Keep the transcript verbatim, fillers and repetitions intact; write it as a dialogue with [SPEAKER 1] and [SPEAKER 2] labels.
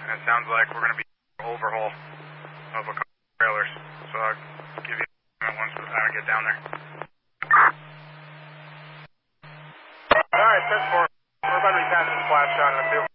[SPEAKER 1] and it sounds like we're going to be overhaul of a couple of trailers. So I'll give you a once I get down there.
[SPEAKER 2] All right, ten four. We're about to be passing Splash Shot in the field.